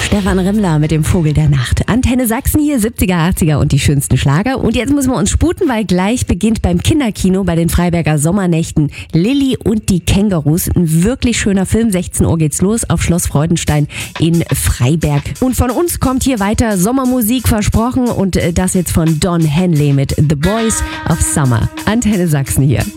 Stefan Remmler mit dem Vogel der Nacht. Antenne Sachsen hier, 70er, 80er und die schönsten Schlager. Und jetzt müssen wir uns sputen, weil gleich beginnt beim Kinderkino bei den Freiberger Sommernächten Lilli und die Kängurus. Ein wirklich schöner Film. 16 Uhr geht's los auf Schloss Freudenstein in Freiberg. Und von uns kommt hier weiter Sommermusik versprochen und das jetzt von Don Henley mit The Boys of Summer. Antenne Sachsen hier.